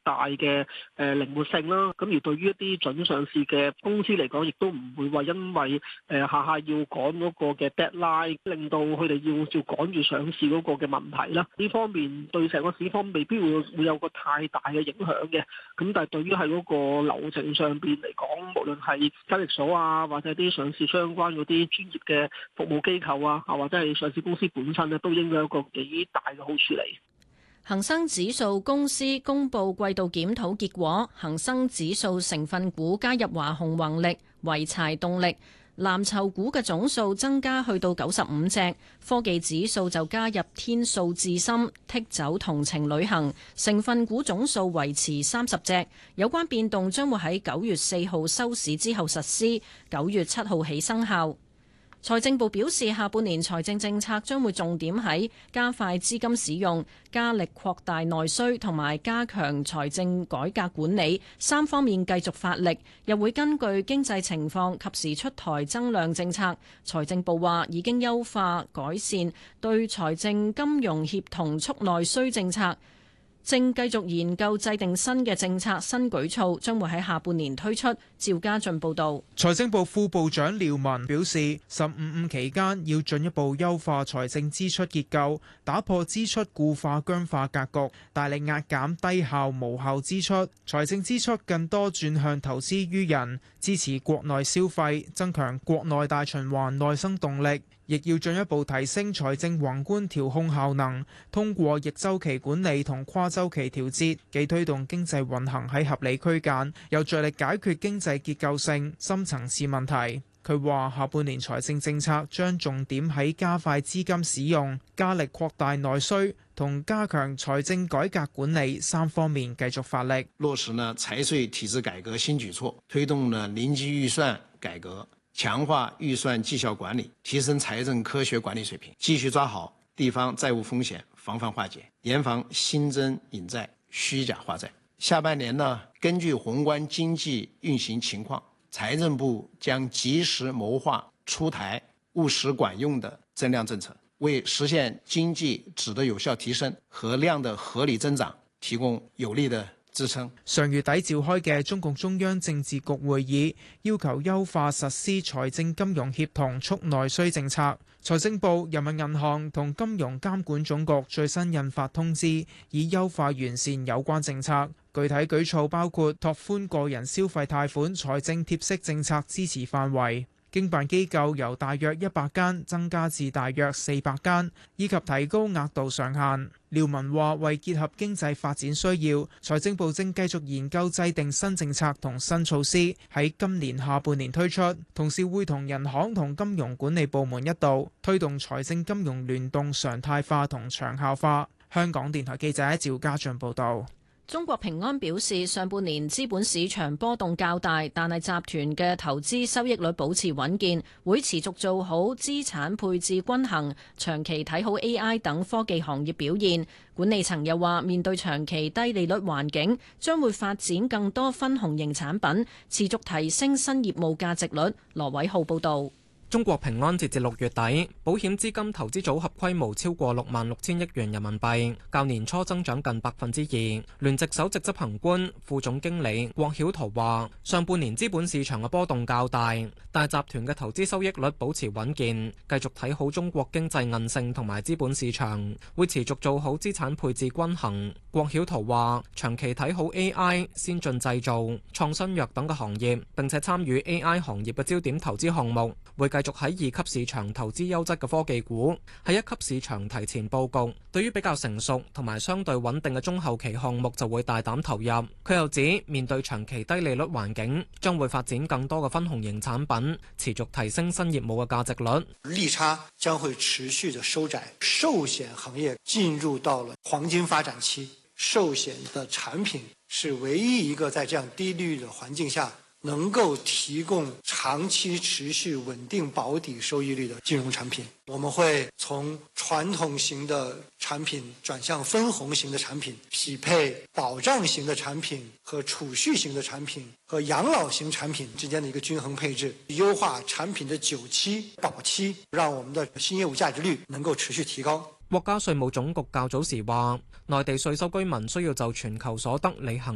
大嘅靈活性啦。咁而對於一啲準上市嘅公司嚟講，亦都唔會話因為下下要趕嗰個嘅 deadline，令到佢哋要趕住上市嗰個嘅問題啦。呢方面對成個市況未必會有個太大嘅影響嘅。咁但係對於喺嗰個流程上邊嚟講，無論係交易所啊，或者啲上市相關嗰啲專業嘅服務機構啊，或者係上市公司本身咧，都應該有一個幾大嘅好處嚟。 恒生指數公司公布季度檢討結果，恒生指數成分股加入華虹宏力、濰柴動力，藍籌股嘅總數增加去到95隻，科技指數就加入天數智深，剔走同程旅行，成分股總數維持30隻。有關變動將會喺9月4號收市之後實施，9月7號起生效。財政部表示，下半年財政政策將會重點喺加快資金使用、加力擴大內需同埋加強財政改革管理3方面繼續發力，又會根據經濟情況及時出台增量政策。財政部話已經優化改善對財政金融協同促內需政策，正繼續研究制定新嘅政策新舉措，將會喺下半年推出。趙家俊報導。 財政部副部長廖文表示，15期間要進一步優化財政支出結構，打破支出固化僵化格局，大力壓減低效無效支出，財政支出更多轉向投資於人，支持國內消費，增強國內大循環內生動力。亦要進一步提升財政宏觀調控效能，通過逆週期管理同跨週期調節，既推動經濟運行喺合理區間，又着力解決經濟結構性深層次問題。佢話下半年財政政策將重點喺加快資金使用、加力擴大內需同加強財政改革管理3方面繼續發力， 落實呢財稅體制改革新舉措，推動呢臨機預算改革，強化預算績效管理，提升財政科學管理水平，繼續抓好地方債務風險，防範化解，嚴防新增引債、虛假化債。下半年呢，根據宏觀經濟運行情況，財政部將及時謀劃出台務實管用的增量政策，為實現經濟質的有效提升和量的合理增長提供有力的支撐。 上月底召開嘅中共中央政治局會議，要求優化實施財政金融協同促內需政策。財政部、人民銀行同金融監管總局最新印發通知，以優化完善有關政策。具體舉措包括拓寬個人消費貸款財政貼息政策支持範圍，經辦機構由大約100間增加至大約400間，以及提高額度上限。廖文話：為結合經濟發展需要，財政部正繼續研究制定新政策同新措施，喺今年下半年推出，同時會同銀行同金融管理部門一道推動財政金融聯動常態化同長效化。香港電台記者趙家俊報道。 中國平安表示，上半年資本市場波動較大，但係集團嘅投資收益率保持穩健，會持續做好資產配置均衡，長期睇好 AI 等科技行業表現。管理層又話，面對長期低利率環境，將會發展更多分紅型產品，持續提升新業務價值率。羅偉浩報導。 中國平安截至6月底，保險資金投資組合規模超過66000億元人民幣，較年初增長近2%。聯席首席執行官、副總經理郭曉圖話：上半年資本市場嘅波動較大，但係集團嘅投資收益率保持穩健，繼續睇好中國經濟韌性同埋資本市場，會持續做好資產配置均衡。郭曉圖話：長期睇好 AI、先進製造、創新藥等嘅行業，並且參與 AI 行業嘅焦點投資項目，會繼續喺2級市場投資優質嘅科技股，喺1級市場提前佈局。對於比較成熟同埋相對穩定嘅中後期項目，就會大膽投入。佢又指，面對長期低利率環境，將會發展更多嘅分紅型產品，持續提升新業務嘅價值率。 利差將會持續的收窄，壽險行業進入到了黃金發展期，壽險的產品是唯一一個在這樣低利率的環境下，能夠提供長期持續穩定保底收益率的金融產品。我們會從傳統型的產品轉向分紅型的產品，匹配保障型的產品和儲蓄型的產品和養老型產品之間的一個均衡配置，優化產品的久期保期，讓我們的新業務價值率能夠持續提高。 國家稅務總局較早時話，內地稅收居民需要就全球所得履行